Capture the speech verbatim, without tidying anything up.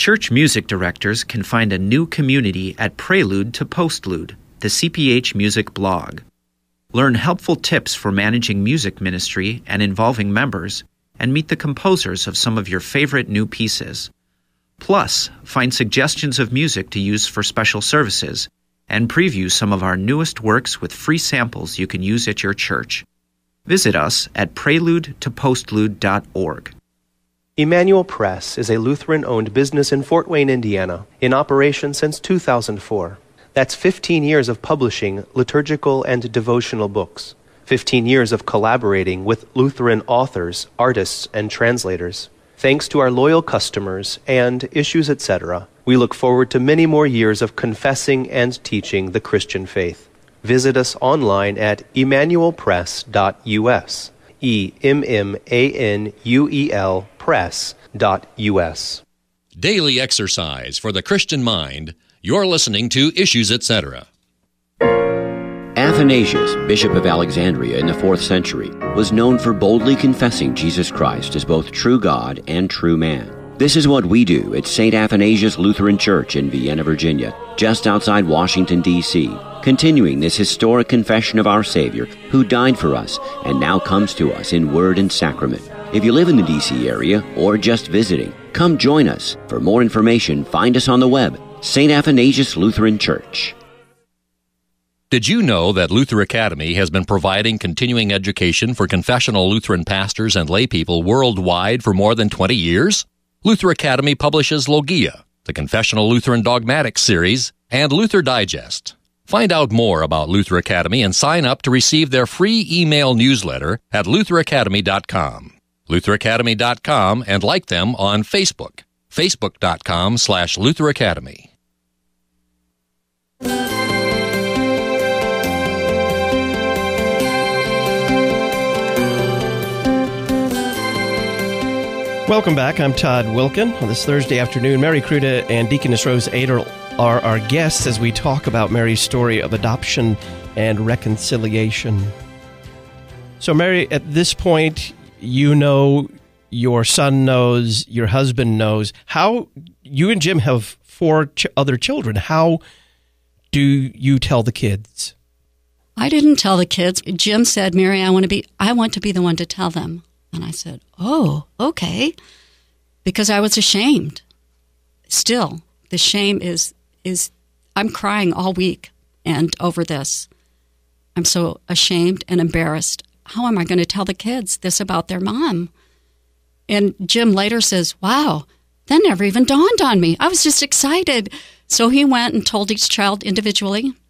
Church music directors can find a new community at Prelude to Postlude, the C P H Music blog. Learn helpful tips for managing music ministry and involving members, and meet the composers of some of your favorite new pieces. Plus, find suggestions of music to use for special services, and preview some of our newest works with free samples you can use at your church. Visit us at prelude to postlude dot org. Emmanuel Press is a Lutheran-owned business in Fort Wayne, Indiana, in operation since two thousand four. That's fifteen years of publishing liturgical and devotional books, fifteen years of collaborating with Lutheran authors, artists, and translators. Thanks to our loyal customers and Issues, et cetera, we look forward to many more years of confessing and teaching the Christian faith. Visit us online at emmanuel press dot u s. E M M A N U E L press dot U S. Daily exercise for the Christian mind. You're listening to Issues, et cetera. Athanasius, Bishop of Alexandria in the fourth century, was known for boldly confessing Jesus Christ as both true God and true man. This is what we do at Saint Athanasius Lutheran Church in Vienna, Virginia, just outside Washington, D C, continuing this historic confession of our Savior, who died for us and now comes to us in word and sacrament. If you live in the D C area or just visiting, come join us. For more information, find us on the web, Saint Athanasius Lutheran Church. Did you know that Luther Academy has been providing continuing education for confessional Lutheran pastors and laypeople worldwide for more than twenty years? Luther Academy publishes Logia, the Confessional Lutheran Dogmatics series, and Luther Digest. Find out more about Luther Academy and sign up to receive their free email newsletter at luther academy dot com. luther academy dot com, and like them on Facebook, facebook dot com slash Luther Academy. Welcome back. I'm Todd Wilkin. On this Thursday afternoon, Mary Kruta and Deaconess Rose Adel are our guests as we talk about Mary's story of adoption and reconciliation. So, Mary, at this point, you know, your son knows, your husband knows. How, you and Jim have four ch- other children. How do you tell the kids? I didn't tell the kids. Jim said, Mary, I want to be, I want to be the one to tell them. And I said, oh, okay, because I was ashamed. Still, the shame is, is I'm crying all week and over this. I'm so ashamed and embarrassed. How am I going to tell the kids this about their mom? And Jim later says, wow, that never even dawned on me. I was just excited. So he went and told each child individually.